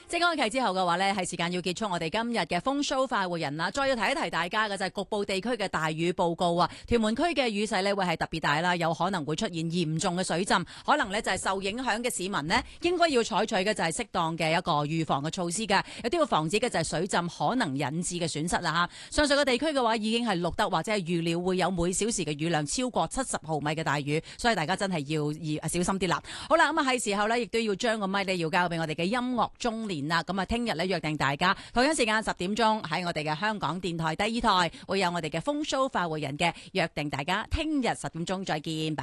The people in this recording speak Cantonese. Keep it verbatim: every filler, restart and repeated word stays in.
即安期之後嘅話呢，係時間要結束我哋今日嘅風騷快活人啦。再要提一提大家嘅就係局部地區嘅大雨報告啊。屯門區嘅雨勢呢會係特別大啦，有可能會出現嚴重嘅水浸，可能呢就係受影響嘅市民呢應該要採取嘅就係適當嘅一個預防嘅措施嘅，有啲要防止嘅就係水浸可能引致嘅損失啦嚇。上述嘅地區嘅話已經係錄得或者係預料會有每小時嘅雨量超過七十毫米嘅大雨，所以大家真係要要小心啲啦。好啦，咁啊係時候呢，亦都要將個咪呢要交俾我哋嘅音樂中年啦。咁啊，聽日呢約定大家同一時間十點鐘喺我哋嘅香港電台第二台會有我哋嘅風騷快活人嘅約定，大家聽日十點鐘再見。